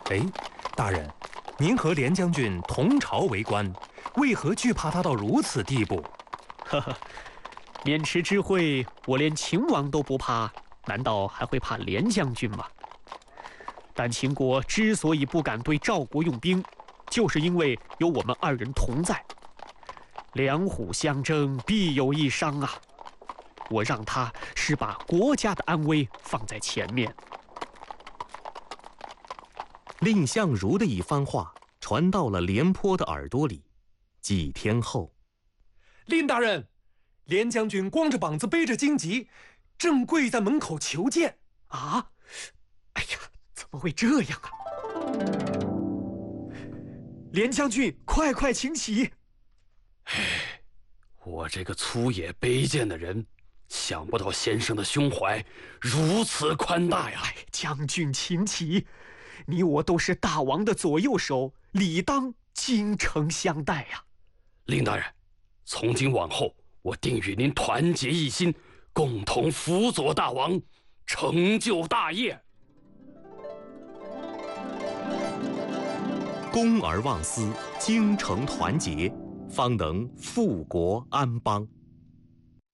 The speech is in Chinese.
哎，大人，您和连将军同朝为官，为何惧怕他到如此地步？ 呵呵，渑池之会，我连秦王都不怕，难道还会怕连将军吗？但秦国之所以不敢对赵国用兵，就是因为有我们二人同在。两虎相争，必有一伤啊！我让他是把国家的安危放在前面。 蔺相如的一番话传到了廉颇的耳朵里。几天后， 蔺大人，连将军光着膀子背着荆棘，正跪在门口求见。 啊！哎呀，怎么会这样啊？连将军，快请起！ 我这个粗野卑贱的人，想不到先生的胸怀如此宽大呀！ 将军请起，你我都是大王的左右手，理当精诚相待呀。 蔺大人，从今往后，我定与您团结一心，共同辅佐大王，成就大业。 公而忘私，精诚团结，方能富国安邦。